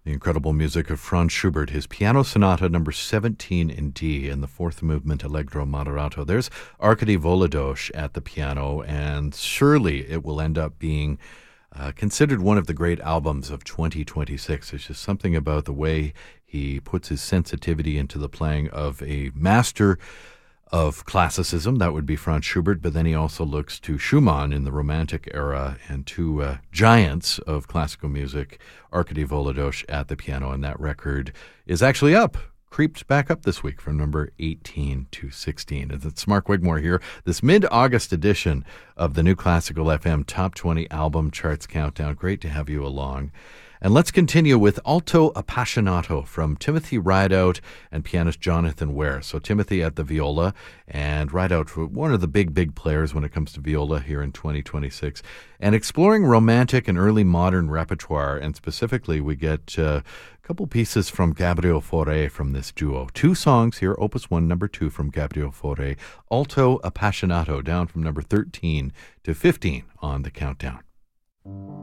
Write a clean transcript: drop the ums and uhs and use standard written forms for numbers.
The incredible music of Franz Schubert, his Piano Sonata number 17 in D in the fourth movement Allegro Moderato. There's Arkady Volodosh at the piano, and surely it will end up being considered one of the great albums of 2026. There's just something about the way he puts his sensitivity into the playing of a master of classicism, that would be Franz Schubert, but then he also looks to Schumann in the Romantic era and to giants of classical music, Arkady Volodosh at the piano, and that record is actually creeped back up this week from number 18 to 16. It's Mark Wigmore here, this mid-August edition of the New Classical FM Top 20 Album Charts Countdown. Great to have you along. And let's continue with Alto Appassionato from Timothy Rideout and pianist Jonathan Ware. So Timothy at the viola and Rideout, one of the big players when it comes to viola here in 2026. And exploring romantic and early modern repertoire. And specifically, we get a couple pieces from Gabriel Fauré from this duo. Two songs here, Opus 1, number 2 from Gabriel Fauré. Alto Appassionato, down from number 13 to 15 on the countdown.